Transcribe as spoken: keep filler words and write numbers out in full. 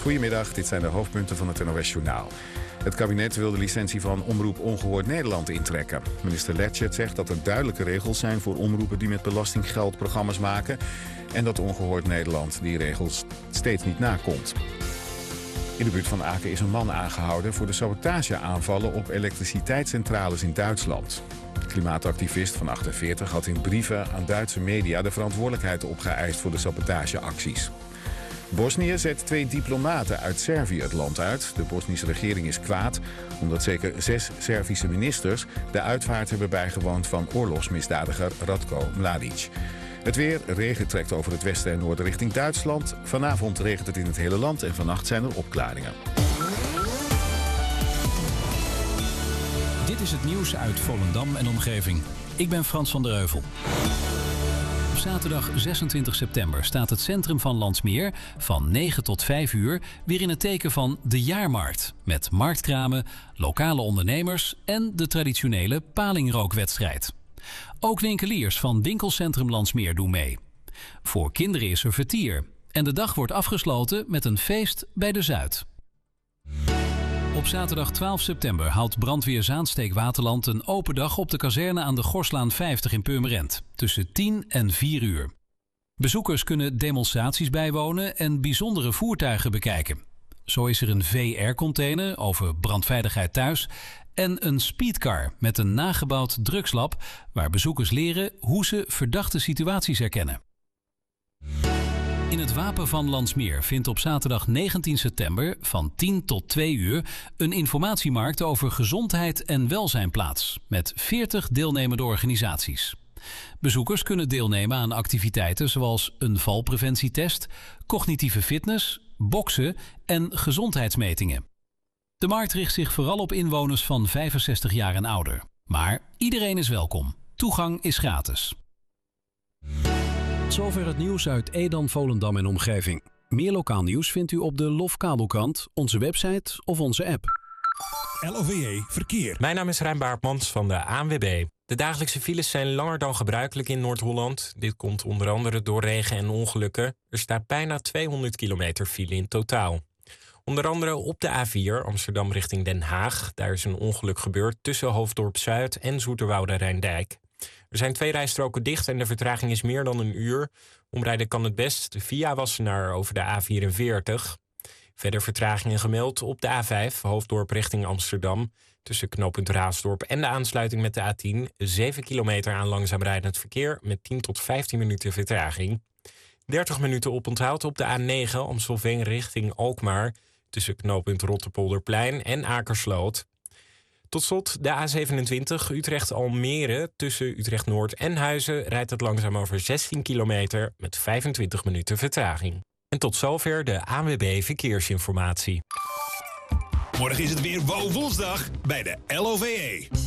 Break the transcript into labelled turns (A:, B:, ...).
A: Goedemiddag, dit zijn de hoofdpunten van het N O S-journaal. Het kabinet wil de licentie van Omroep Ongehoord Nederland intrekken. Minister Lechtschert zegt dat er duidelijke regels zijn voor omroepen die met belastinggeld programma's maken en dat Ongehoord Nederland die regels steeds niet nakomt. In de buurt van Aken is een man aangehouden voor de sabotageaanvallen op elektriciteitscentrales in Duitsland. De klimaatactivist van achtenveertig had in brieven aan Duitse media de verantwoordelijkheid opgeëist voor de sabotageacties. Bosnië zet twee diplomaten uit Servië het land uit. De Bosnische regering is kwaad omdat zeker zes Servische ministers de uitvaart hebben bijgewoond van oorlogsmisdadiger Ratko Mladic. Het weer, regen trekt over het westen en noorden richting Duitsland. Vanavond regent het in het hele land en vannacht zijn er opklaringen.
B: Dit is het nieuws uit Volendam en omgeving. Ik ben Frans van der Heuvel. Op zaterdag zesentwintig september staat het centrum van Landsmeer van negen tot vijf uur weer in het teken van de jaarmarkt. Met marktkramen, lokale ondernemers en de traditionele palingrookwedstrijd. Ook winkeliers van winkelcentrum Landsmeer doen mee. Voor kinderen is er vertier. En de dag wordt afgesloten met een feest bij de Zuid. Op zaterdag twaalf september houdt brandweer Zaansteek-Waterland een open dag op de kazerne aan de Gorslaan vijftig in Purmerend. Tussen tien en vier uur. Bezoekers kunnen demonstraties bijwonen en bijzondere voertuigen bekijken. Zo is er een V R-container over brandveiligheid thuis en een speedcar met een nagebouwd drugslab waar bezoekers leren hoe ze verdachte situaties herkennen. In het Wapen van Landsmeer vindt op zaterdag negentien september van tien tot twee uur een informatiemarkt over gezondheid en welzijn plaats met veertig deelnemende organisaties. Bezoekers kunnen deelnemen aan activiteiten zoals een valpreventietest, cognitieve fitness, boksen en gezondheidsmetingen. De markt richt zich vooral op inwoners van vijfenzestig jaar en ouder. Maar iedereen is welkom. Toegang is gratis.
C: Zover het nieuws uit Edam, Volendam en omgeving. Meer lokaal nieuws vindt u op de Lof Kabelkrant, onze website of onze app.
D: L O V E Verkeer.
E: Mijn naam is Rijn Baartmans van de A N W B. De dagelijkse files zijn langer dan gebruikelijk in Noord-Holland. Dit komt onder andere door regen en ongelukken. Er staat bijna tweehonderd kilometer file in totaal. Onder andere op de A vier Amsterdam richting Den Haag. Daar is een ongeluk gebeurd tussen Hoofddorp Zuid en Zoeterwoude-Rijndijk. Er zijn twee rijstroken dicht en de vertraging is meer dan een uur. Omrijden kan het best via Wassenaar over de A vierenveertig. Verder vertragingen gemeld op de A vijf Hoofddorp richting Amsterdam. Tussen knooppunt Raasdorp en de aansluiting met de A tien. zeven kilometer aan langzaam rijdend verkeer met tien tot vijftien minuten vertraging. dertig minuten oponthoud op de A negen Amstelveen richting Alkmaar. Tussen knooppunt Rotterpolderplein en Akersloot. Tot slot de A zevenentwintig Utrecht-Almere. Tussen Utrecht-Noord en Huizen rijdt het langzaam over zestien kilometer met vijfentwintig minuten vertraging. En tot zover de A N W B Verkeersinformatie.
D: Morgen is het weer Wow Woensdag bij de L O V E.